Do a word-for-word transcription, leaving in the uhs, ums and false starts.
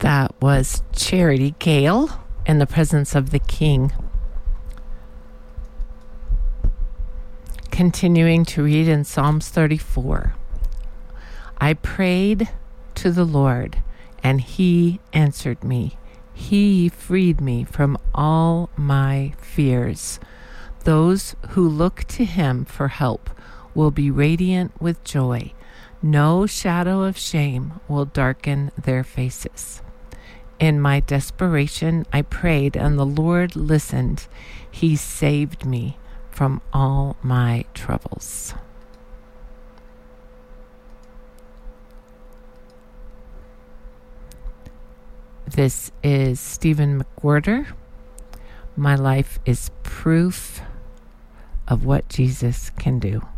That was Charity Gale, In the Presence of the King. Continuing to read in Psalms thirty-four. I prayed to the Lord, and he answered me. He freed me from all my fears. Those who look to him for help will be radiant with joy. No shadow of shame will darken their faces. In my desperation, I prayed, and the Lord listened. He saved me from all my troubles. This is Stephen McWhirter. My life is proof of what Jesus can do.